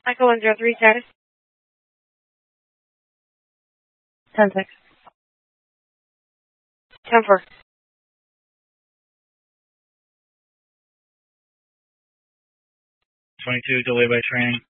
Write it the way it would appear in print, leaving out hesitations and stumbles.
Echo 103 status. 10-6. 10-4. 22, delay by training.